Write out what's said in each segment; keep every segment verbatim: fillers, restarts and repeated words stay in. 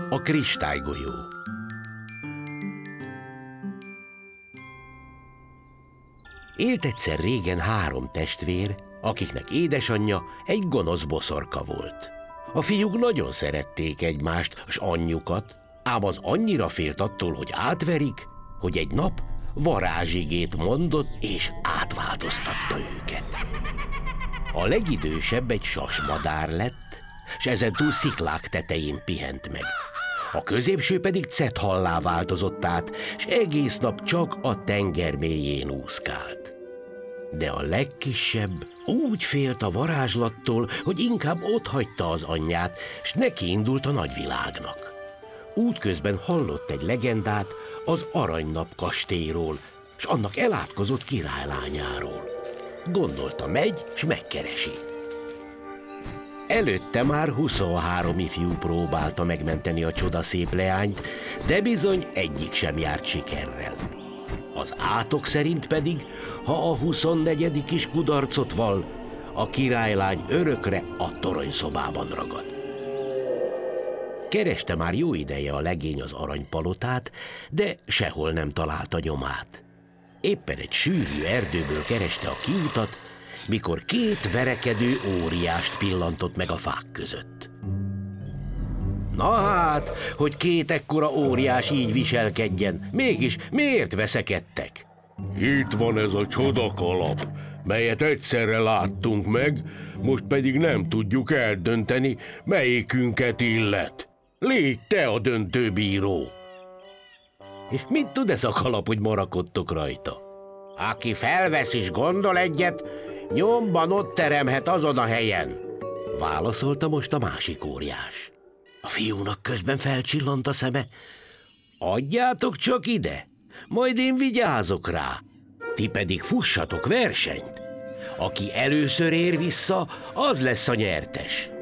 A kristálygolyó. Élt egyszer régen három testvér, akiknek édesanyja egy gonosz boszorka volt. A fiúk nagyon szerették egymást, s anyjukat, ám az annyira félt attól, hogy átverik, hogy egy nap varázsigét mondott, és átváltoztatta őket. A legidősebb egy sasmadár lett, s ezentúl sziklák tetején pihent meg. A középső pedig cethallá változott át, s egész nap csak a tenger mélyén úszkált. De a legkisebb úgy félt a varázslattól, hogy inkább otthagyta az anyját, s neki indult a nagyvilágnak. Útközben hallott egy legendát az Aranynap kastélyról, s annak elátkozott királylányáról. Gondolta, megy, s megkeresi. Előtte már huszonhárom ifjú próbálta megmenteni a csodaszép leányt, de bizony egyik sem járt sikerrel. Az átok szerint pedig, ha a huszonnegyedik is kudarcot vall, a királylány örökre a toronyszobában ragad. Kereste már jó ideje a legény az aranypalotát, de sehol nem találta nyomát. Éppen egy sűrű erdőből kereste a kiutat, mikor két verekedő óriást pillantott meg a fák között. Na hát, hogy két ekkora óriás így viselkedjen, mégis miért veszekedtek? Itt van ez a csodakalap, melyet egyszerre láttunk meg, most pedig nem tudjuk eldönteni, melyikünket illet. Légy te a döntőbíró. És mit tud ez a kalap, hogy marakodtok rajta? Aki felvesz és gondol egyet, nyomban ott teremhet azon a helyen, válaszolta most a másik óriás. A fiúnak közben felcsillant a szeme. Adjátok csak ide, majd én vigyázok rá. Ti pedig fussatok versenyt. Aki először ér vissza, az lesz a nyertes.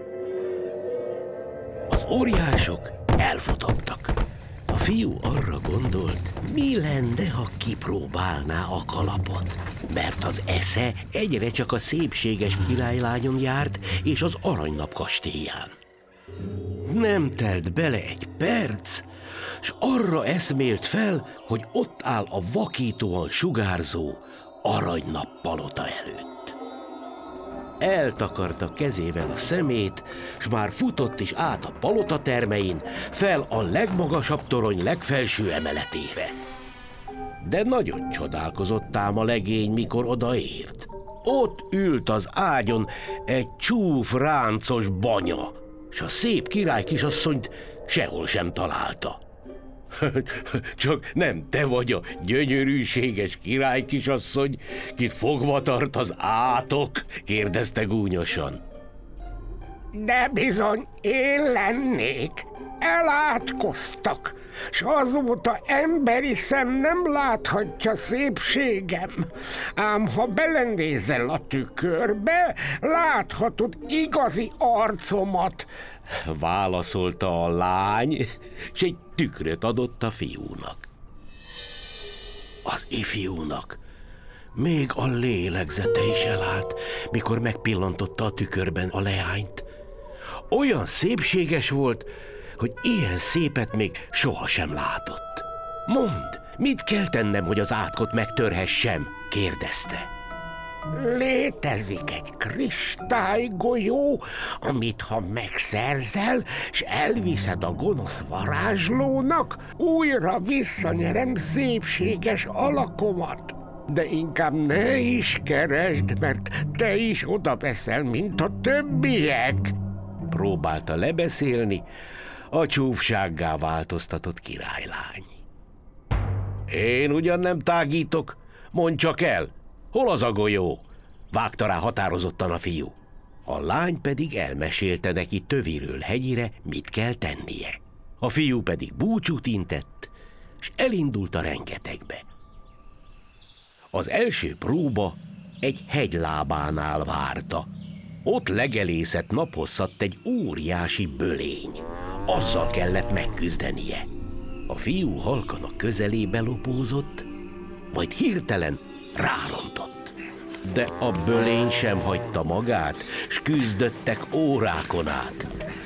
Az óriások elfutottak. A fiú arra gondolt, mi lenne, ha kipróbálná a kalapot, mert az esze egyre csak a szépséges királylányon járt és az Aranynap kastélyán. Nem telt bele egy perc, s arra eszmélt fel, hogy ott áll a vakítóan sugárzó Aranynap palota előtt. Eltakarta kezével a szemét, s már futott is át a palota termein, fel a legmagasabb torony legfelső emeletére. De nagyon csodálkozott ám a legény, mikor odaért. Ott ült az ágyon egy csúf ráncos banya, s a szép király kisasszonyt sehol sem találta. Csak nem te vagy a gyönyörűséges király kisasszony, kit fogva tart az átok? Kérdezte gúnyosan. De bizony én lennék. Elátkoztak, s azóta emberi szem nem láthatja szépségem. Ám ha belenézel a tükörbe, láthatod igazi arcomat, válaszolta a lány, s egy tükröt adott a fiúnak. Az ifjúnak még a lélegzete is elállt, mikor megpillantotta a tükörben a leányt. Olyan szépséges volt, hogy ilyen szépet még sohasem látott. Mondd, mit kell tennem, hogy az átkot megtörhessem? Kérdezte. Létezik egy kristálygolyó, amit ha megszerzel, s elviszed a gonosz varázslónak, újra visszanyerem szépséges alakomat. De inkább ne is keresd, mert te is oda veszel, mint a többiek. Próbálta lebeszélni a csúfsággá változtatott királylány. Én ugyan nem tágítok, mondd csak el, hol az a golyó? Vágta rá határozottan a fiú. A lány pedig elmesélte neki töviről hegyire, mit kell tennie. A fiú pedig búcsút intett, s elindult a rengetegbe. Az első próba egy hegylábánál várta. Ott legelészett naphosszat egy óriási bölény. Azzal kellett megküzdenie. A fiú halkan a közelébe lopózott, majd hirtelen rárontott. De a bölény sem hagyta magát, s küzdöttek órákon át.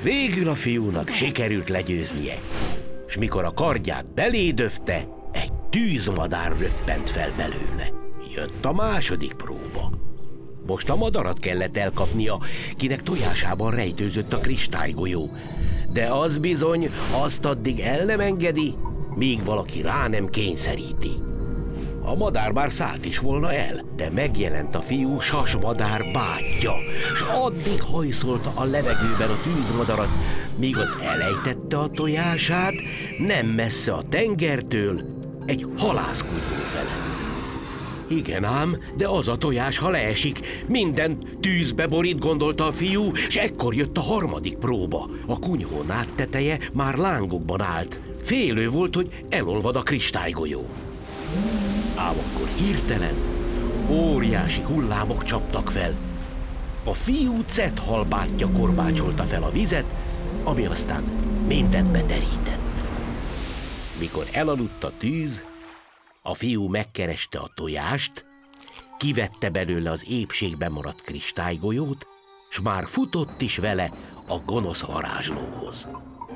Végül a fiúnak sikerült legyőznie, s mikor a kardját belédöfte, egy tűzmadár röppent fel belőle. Jött a második próba. Most a madarat kellett elkapnia, kinek tojásában rejtőzött a kristálygolyó. De az bizony azt addig el nem engedi, míg valaki rá nem kényszeríti. A madár már szállt is volna el, de megjelent a fiú sasmadár bátyja, s addig hajszolta a levegőben a tűzmadarat, míg az elejtette a tojását, nem messze a tengertől, egy halászkunyhó felett. Igen ám, de az a tojás, ha leesik, mindent tűzbe borít, gondolta a fiú, s ekkor jött a harmadik próba. A kunyhó nádteteje már lángokban állt. Félő volt, hogy elolvad a kristálygolyó. Ám akkor hirtelen óriási hullámok csaptak fel. A fiú Cethal bátyja korbácsolta fel a vizet, ami aztán mindent beterített. Mikor elaludt a tűz, a fiú megkereste a tojást, kivette belőle az épségben maradt kristálygolyót, s már futott is vele a gonosz varázslóhoz.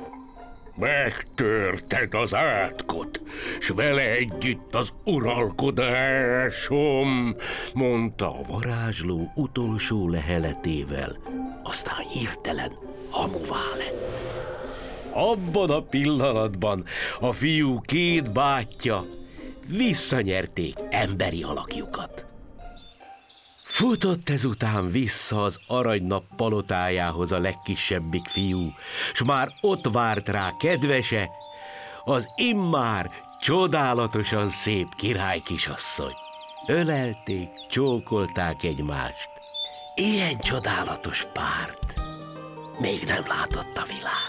Megtörted az átkot, s vele együtt az uralkodásom, Mondta a varázsló utolsó leheletével, aztán hirtelen hamuvá lett. Abban a pillanatban a fiú két bátyja visszanyerték emberi alakjukat. Futott ezután vissza az aranynap palotájához a legkisebbik fiú, s már ott várt rá kedvese, az immár csodálatosan szép királykisasszony. Ölelték, csókolták egymást. Ilyen csodálatos párt még nem látott a világ.